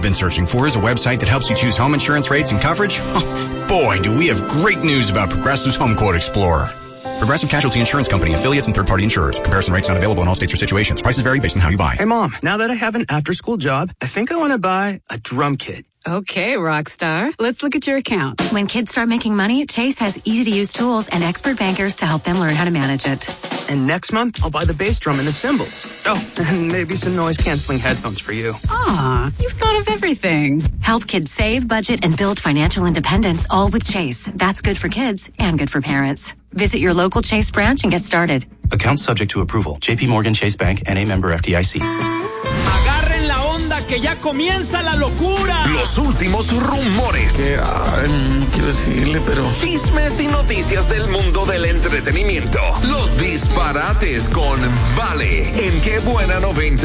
Been searching for is a website that helps you choose home insurance rates and coverage? Boy, do we have great news about Progressive's Home Quote Explorer. Progressive Casualty Insurance Company, affiliates, and third-party insurers. Comparison rates not available in all states or situations. Prices vary based on how you buy. Hey, Mom, now that I have an after-school job, I think I want to buy a drum kit. Okay, Rockstar. Let's look at your account. When kids start making money, Chase has easy-to-use tools and expert bankers to help them learn how to manage it. And next month, I'll buy the bass drum and the cymbals. Oh, and maybe some noise-canceling headphones for you. Aw, you've thought of everything. Help kids save, budget, and build financial independence, all with Chase. That's good for kids and good for parents. Visit your local Chase branch and get started. Account subject to approval. JP Morgan Chase Bank, N.A. member FDIC. Agarren la onda que ya comienza la locura. Los últimos rumores. No quiero decirle, pero... Chismes y noticias del mundo del entretenimiento. Los disparates con Vale. En Qué Buena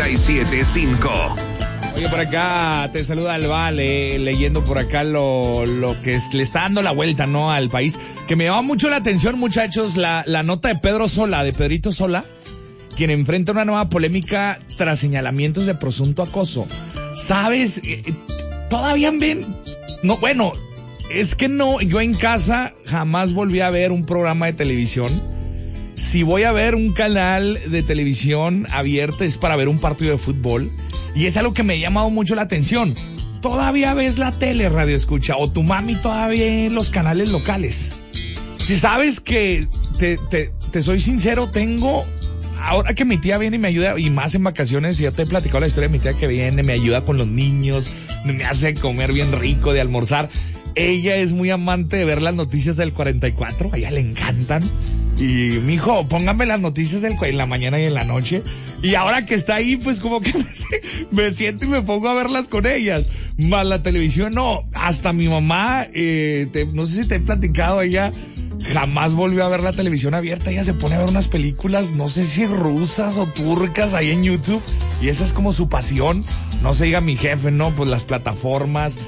97.5. Oye, por acá te saluda el Vale, leyendo por acá lo que le está dando la vuelta, ¿no?, al país. Que me llama mucho la atención, muchachos, la nota de Pedrito Sola, quien enfrenta una nueva polémica tras señalamientos de presunto acoso. ¿Sabes? Todavía ven... No, bueno, es que no, yo en casa jamás volví a ver un programa de televisión. Si voy a ver un canal de televisión abierto es para ver un partido de fútbol. Y es algo que me ha llamado mucho la atención. ¿Todavía ves la tele, radio escucha? ¿O tu mami todavía ve los canales locales? Si sabes que, te soy sincero, ahora que mi tía viene y me ayuda, y más en vacaciones, ya te he platicado la historia de mi tía que viene, me ayuda con los niños, me hace comer bien rico, de almorzar. Ella es muy amante de ver las noticias del 44, a ella le encantan. Y, mijo, póngame las noticias en la mañana y en la noche. Y ahora que está ahí, pues como que me siento y me pongo a verlas con ellas. Más la televisión, no. Hasta mi mamá, no sé si te he platicado, ella jamás volvió a ver la televisión abierta. Ella se pone a ver unas películas, no sé si rusas o turcas, ahí en YouTube. Y esa es como su pasión. No se diga mi jefe, ¿no? Pues las plataformas,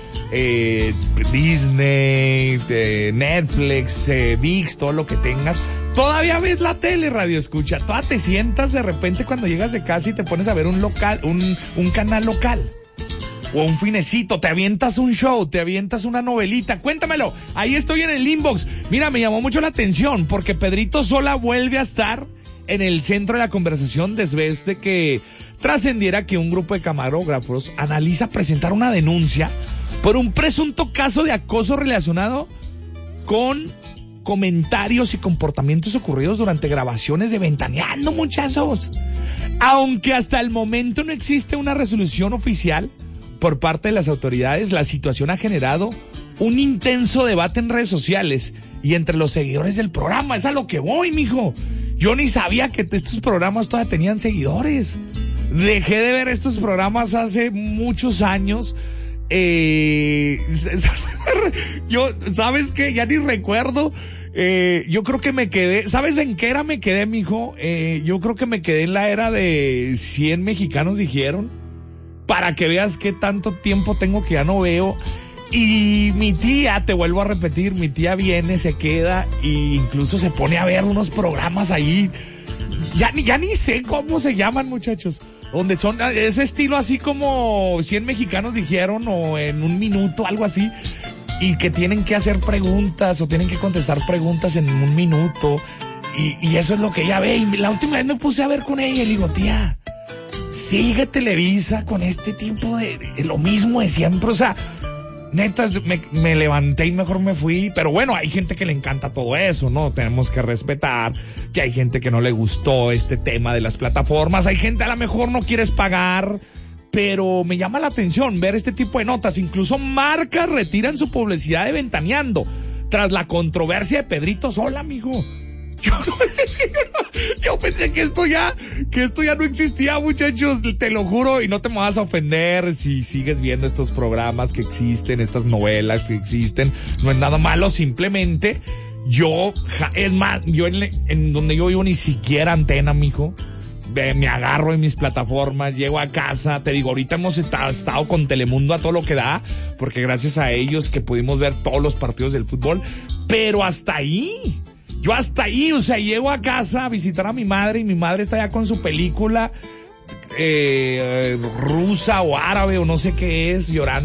Disney, Netflix, ViX, todo lo que tengas. Todavía ves la tele, radio escucha. Todavía te sientas de repente cuando llegas de casa y te pones a ver un canal local. O un finecito, te avientas un show, te avientas una novelita. Cuéntamelo, ahí estoy en el inbox. Mira, me llamó mucho la atención porque Pedrito Sola vuelve a estar en el centro de la conversación después de que trascendiera que un grupo de camarógrafos analiza presentar una denuncia por un presunto caso de acoso relacionado con comentarios y comportamientos ocurridos durante grabaciones de Ventaneando, muchachos. Aunque hasta el momento no existe una resolución oficial por parte de las autoridades, la situación ha generado un intenso debate en redes sociales y entre los seguidores del programa. Es a lo que voy, mijo. Yo ni sabía que estos programas todavía tenían seguidores. Dejé de ver estos programas hace muchos años. Yo, ¿sabes qué? Ya ni recuerdo. Yo creo que me quedé, ¿sabes en qué era me quedé, mijo? Yo creo que me quedé en la era de 100 mexicanos dijeron, para que veas qué tanto tiempo tengo que ya no veo. Y mi tía, te vuelvo a repetir, mi tía viene, se queda e incluso se pone a ver unos programas ahí. Ya ni sé cómo se llaman, muchachos. Donde son ese estilo así como 100 mexicanos dijeron, o en un minuto, algo así. Y que tienen que hacer preguntas o tienen que contestar preguntas en un minuto. Y eso es lo que ella ve. Y la última vez me puse a ver con ella y le digo, tía, sigue Televisa con este tipo de lo mismo de siempre. O sea, neta, me levanté y mejor me fui. Pero bueno, hay gente que le encanta todo eso, ¿no? Tenemos que respetar que hay gente que no le gustó este tema de las plataformas. Hay gente a lo mejor no quieres pagar. Pero me llama la atención ver este tipo de notas. Incluso marcas retiran su publicidad de Ventaneando tras la controversia de Pedrito Sola, amigo. Yo pensé que esto ya no existía, muchachos. Te lo juro, y no te me vas a ofender si sigues viendo estos programas que existen, estas novelas que existen. No es nada malo, simplemente es más, yo en donde yo vivo ni siquiera antena, mijo. Me agarro en mis plataformas, llego a casa, te digo, ahorita hemos estado con Telemundo a todo lo que da, porque gracias a ellos que pudimos ver todos los partidos del fútbol, pero hasta ahí, o sea, llego a casa a visitar a mi madre y mi madre está ya con su película rusa o árabe o no sé qué es, llorando.